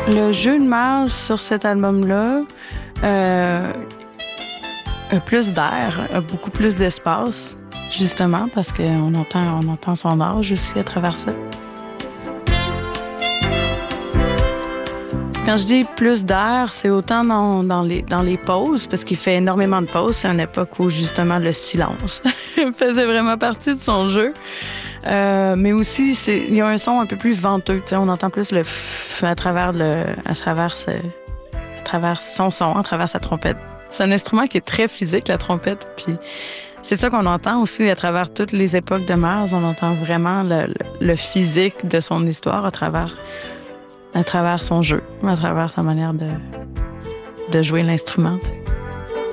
Le jeu de Mars sur cet album-là a plus d'air, a beaucoup plus d'espace, justement, parce qu'on entend son âge aussi à travers ça. Quand je dis plus d'air, c'est autant dans les pauses, parce qu'il fait énormément de pauses. C'est une époque où, justement, le silence faisait vraiment partie de son jeu. Mais aussi, il y a un son un peu plus venteux. On entend plus le à travers son son, à travers sa trompette. C'est un instrument qui est très physique, la trompette. Puis c'est ça qu'on entend aussi à travers toutes les époques de Mars. On entend vraiment le physique de son histoire à travers son jeu, à travers sa manière de jouer l'instrument. T'sais.